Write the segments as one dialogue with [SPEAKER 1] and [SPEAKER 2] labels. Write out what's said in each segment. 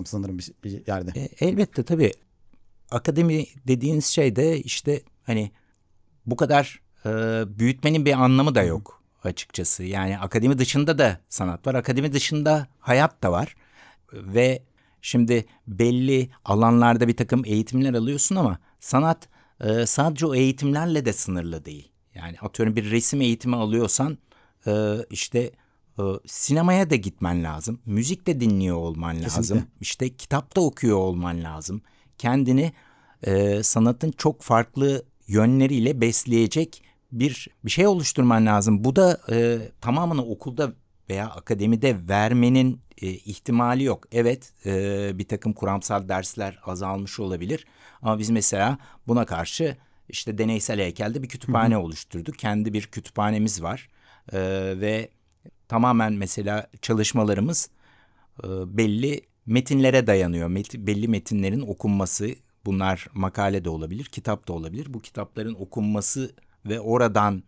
[SPEAKER 1] lazım sanırım bir yerde.
[SPEAKER 2] Elbette tabii. Akademi dediğiniz şey de işte hani bu kadar büyütmenin bir anlamı da yok açıkçası. Yani akademi dışında da sanat var. Akademi dışında hayat da var. Ve şimdi belli alanlarda bir takım eğitimler alıyorsun ama sanat sadece o eğitimlerle de sınırlı değil. Yani atıyorum bir resim eğitimi alıyorsan işte sinemaya da gitmen lazım. Müzik de dinliyor olman
[SPEAKER 1] Kesinlikle.
[SPEAKER 2] lazım. İşte kitap da okuyor olman lazım. Kendini sanatın çok farklı yönleriyle besleyecek bir şey oluşturman lazım. Bu da tamamını okulda veya akademide vermenin ihtimali yok. Evet, bir takım kuramsal dersler azalmış olabilir. Ama biz mesela buna karşı işte deneysel heykelde bir kütüphane oluşturduk. Kendi bir kütüphanemiz var. Ve tamamen mesela çalışmalarımız belli metinlere dayanıyor. Belli metinlerin okunması, bunlar makale de olabilir, kitap da olabilir. Bu kitapların okunması ve oradan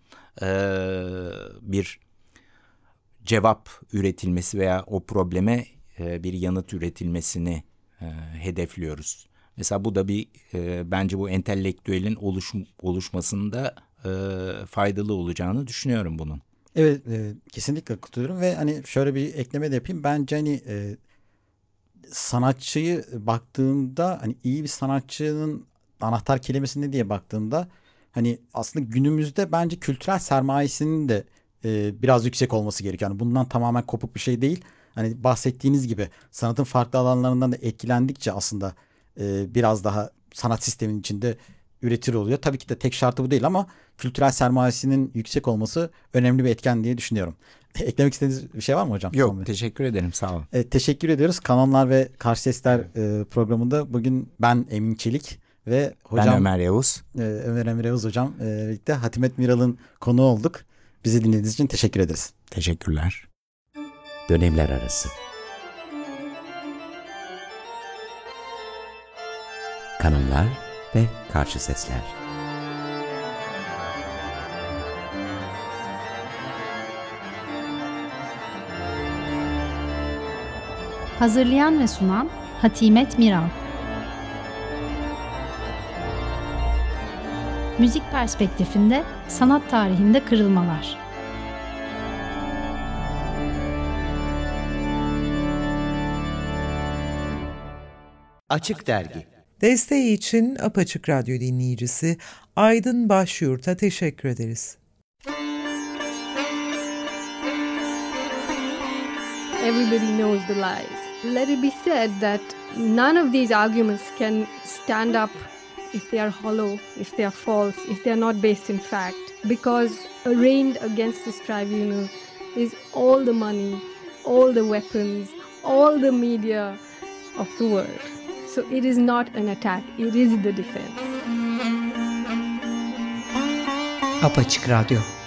[SPEAKER 2] bir cevap üretilmesi veya o probleme bir yanıt üretilmesini hedefliyoruz. Mesela bu da bir bence bu entelektüelin oluşmasında faydalı olacağını düşünüyorum bunun.
[SPEAKER 1] Evet, kesinlikle katılıyorum ve hani şöyle bir ekleme de yapayım. Bence hani sanatçıyı baktığımda hani iyi bir sanatçının anahtar kelimesi ne diye baktığımda hani aslında günümüzde bence kültürel sermayesinin de biraz yüksek olması gerekiyor. Yani bundan tamamen kopuk bir şey değil. Hani bahsettiğiniz gibi sanatın farklı alanlarından da etkilendikçe aslında biraz daha sanat sisteminin içinde üretir oluyor. Tabii ki de tek şartı bu değil ama kültürel sermayesinin yüksek olması önemli bir etken diye düşünüyorum. Eklemek istediğiniz bir şey var mı hocam? Son
[SPEAKER 2] Yok,
[SPEAKER 1] bir.
[SPEAKER 2] teşekkür ederim, sağ olun.
[SPEAKER 1] Teşekkür ediyoruz. Kanonlar ve Karşı Sesler programında bugün ben Emin Çelik ve
[SPEAKER 2] Ben
[SPEAKER 1] hocam
[SPEAKER 2] Ömer Yavuz.
[SPEAKER 1] Ömer Emre Yavuz hocam birlikte Hatimet Miral'ın konuğu olduk. Bizi dinlediğiniz için teşekkür ederiz.
[SPEAKER 2] Teşekkürler.
[SPEAKER 3] Dönemler arası. Kanunlar ve karşı sesler.
[SPEAKER 4] Hazırlayan ve sunan Hatimet Miral. Müzik perspektifinde sanat tarihinde kırılmalar.
[SPEAKER 5] Açık Dergi.
[SPEAKER 6] Desteği için Apaçık Radyo dinleyicisi Aydın Başyurt'a teşekkür ederiz.
[SPEAKER 7] Everybody knows the lies. Let it be said that none of these arguments can stand up if they are hollow, if they are false, if they are not based in fact. Because arraigned against this tribunal is all the money, all the weapons, all the media of the world. So it is not an attack, it is the defense.
[SPEAKER 5] Apaçık Radyo.